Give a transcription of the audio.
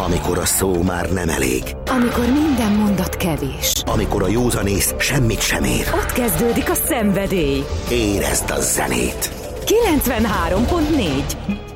Amikor a szó már nem elég. Amikor minden mondat kevés. Amikor a józanész semmit sem ér. Ott kezdődik a szenvedély. Érezd a zenét! 93.4